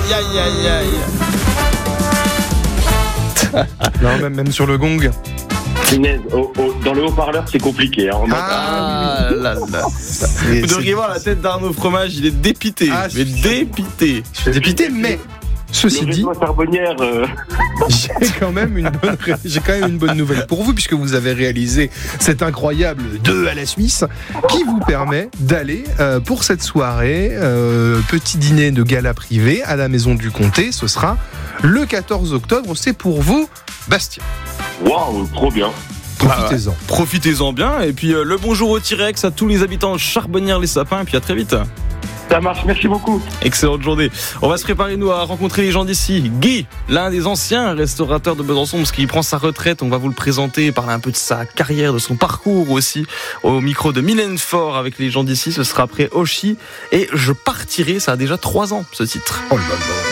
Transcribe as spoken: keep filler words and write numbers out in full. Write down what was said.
Aïe, aïe, aïe, aïe. Non, même, même sur le gong. Punaise, au- au- dans le haut-parleur, c'est compliqué. Hein. On entend- Ah là là. Vous devriez voir la tête d'Arnaud Fromage, il est dépité. Ah, mais je- dépité. Je suis dépité, mais ceci le dit, réseau charbonnière, euh, j'ai quand même une bonne, j'ai quand même une bonne nouvelle pour vous, puisque vous avez réalisé cet incroyable deux à la Suisse, qui vous permet d'aller euh, pour cette soirée, euh, petit dîner de gala privé à la Maison du Comté. Ce sera le quatorze octobre. C'est pour vous, Bastien. waouh, trop bien. Profitez-en. Profitez-en bien. Et puis euh, le bonjour au T-Rex à tous les habitants de Charbonnières-les-Sapins. Et puis à très vite. Ça marche, merci beaucoup. Excellente journée. On va se préparer, nous, à rencontrer les gens d'ici. Guy, l'un des anciens restaurateurs de Besançon, parce qu'il prend sa retraite. On va vous le présenter, parler un peu de sa carrière, de son parcours aussi, au micro de Mylène Faure avec les gens d'ici. Ce sera après Oshi. Et je partirai, ça a déjà trois ans, ce titre. Oh là là.